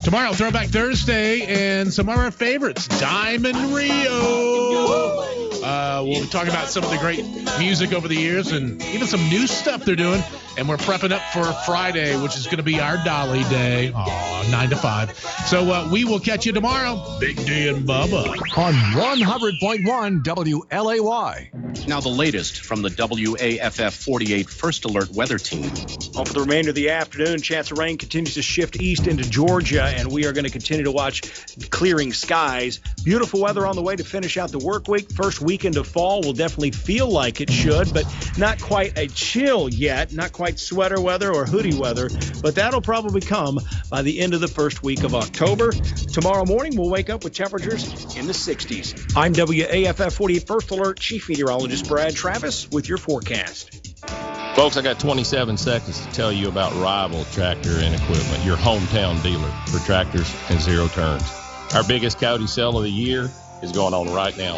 Tomorrow, Throwback Thursday, and some of our favorites, Diamond Rio. We'll be talking about some of the great music over the years and even some new stuff they're doing. And we're prepping up for Friday, which is going to be our Dolly Day, 9 to 5. So we will catch you tomorrow. Big D and Bubba. On 100.1 WLAY. Now the latest from the WAFF 48 First Alert Weather Team. For the remainder of the afternoon, chance of rain continues to shift east into Georgia, and we are going to continue to watch clearing skies. Beautiful weather on the way to finish out the work week. First weekend of fall will definitely feel like it should, but not quite a chill yet, not quite sweater weather or hoodie weather, but that'll probably come by the end of the first week of October. Tomorrow morning, we'll wake up with temperatures in the 60s. I'm WAFF 48 First Alert Chief Meteorologist Brad Travis with your forecast. Folks, I got 27 seconds to tell you about Rival Tractor and Equipment, your hometown dealer for tractors and zero turns. Our biggest Coyote sale of the year is going on right now.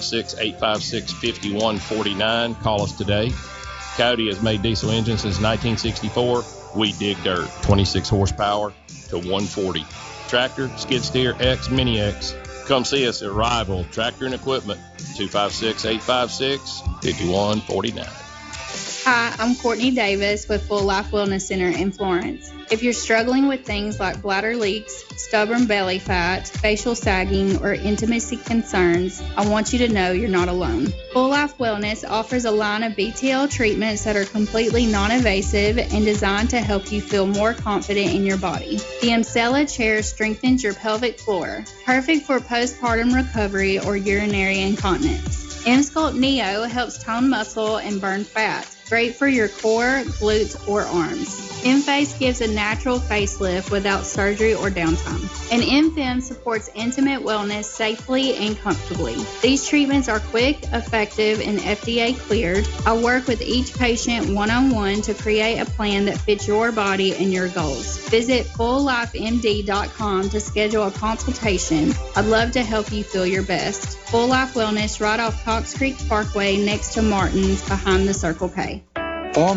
256-856-5149. Call us today. Coyote has made diesel engines since 1964. We dig dirt. 26 horsepower to 140. Tractor, skid steer, X, Mini X. Come see us at Rival Tractor and Equipment. 256-856-5149. Hi, I'm Courtney Davis with Full Life Wellness Center in Florence. If you're struggling with things like bladder leaks, stubborn belly fat, facial sagging, or intimacy concerns, I want you to know you're not alone. Full Life Wellness offers a line of BTL treatments that are completely non-invasive and designed to help you feel more confident in your body. The Emsella chair strengthens your pelvic floor, perfect for postpartum recovery or urinary incontinence. Emsculpt Neo helps tone muscle and burn fat. Great for your core, glutes, or arms. M-Face gives a natural facelift without surgery or downtime. And M-Fem supports intimate wellness safely and comfortably. These treatments are quick, effective, and FDA cleared. I work with each patient one-on-one to create a plan that fits your body and your goals. Visit FullLifeMD.com to schedule a consultation. I'd love to help you feel your best. Full Life Wellness right off Cox Creek Parkway next to Martin's behind the Circle K.